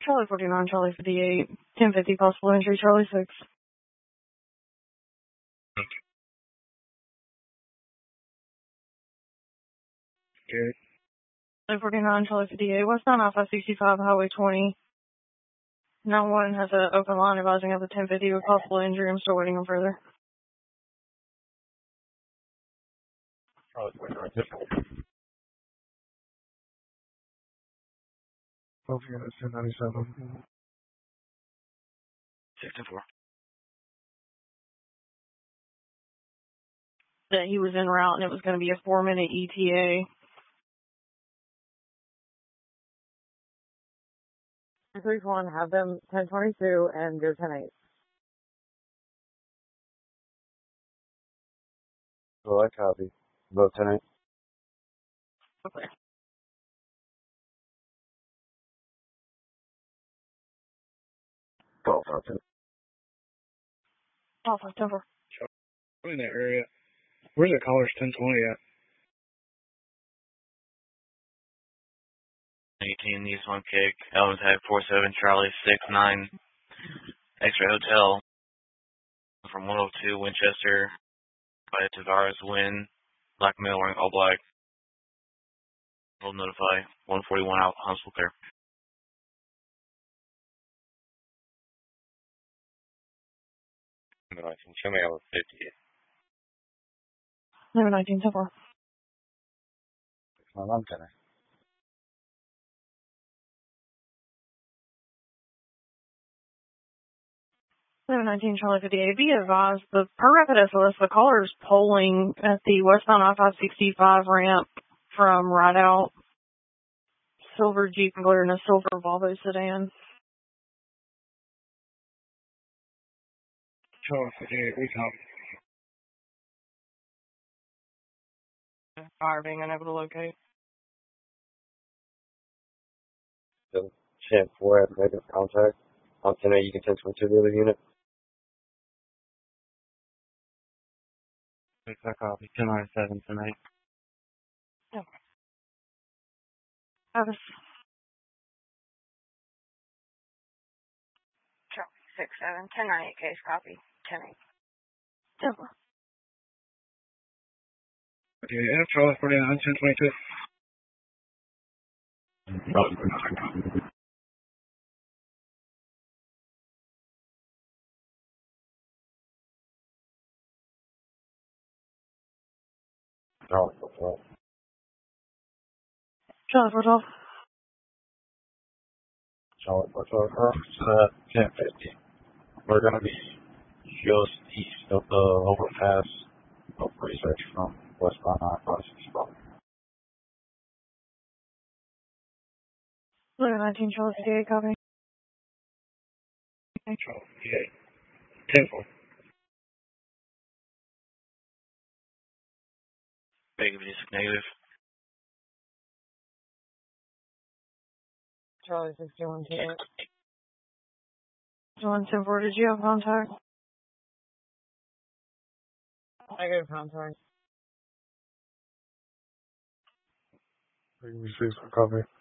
Charlie 49, Charlie 58, 1050 possible entry, Charlie 6. Good. Charlie 49, Charlie 58, westbound Alpha 65, Highway 20. 91 has an open line advising of a 1050 with possible injury. I'm still waiting on further. Charlie 49, 1097. 6-4. That he was en route and it was going to be a 4-minute ETA. 3-1, have them 1022 and go 10-8. Well, I copy. About 10-8. Okay. Golf out there. Alpha 10-4. I'm in that area. Where's the caller's 1020 at? 18, Nissan Kick, Elvis Tag 47, Charlie 69, X-Ray Hotel, from 102 Winchester, by Tavares Win, black male wearing all black, will notify, 141 out, Huntsville clear. Number 19, show me over 50. Number 19, 10-4. I'm 10. Number 19, Charlie 58. Be advised, per rapid SOS, the caller is polling at the westbound I-565 ramp from right out. Silver Jeep Wrangler and a silver Volvo sedan. Charlie 58, we copy. Fire being unable to locate. 10-4 at negative contact. On 10-8, you can 10-22 the other unit. I copy. 10-9-7 tonight. Okay. Travis. Charlie 6-7, 10-9-8 case copy. 10-8. 10-4. Okay, yeah, Charlie 49, 10-22. Charlie 412. Charlie 412. Charlie 412. 1050. We're going to be just east of the overpass of research from westbound I-565. Number 19, Charlie 58 copy. Charlie 58. 10-4. Negative. Charlie 61, 10-8. 10-4, did you have contact? I got contact. We received some copy.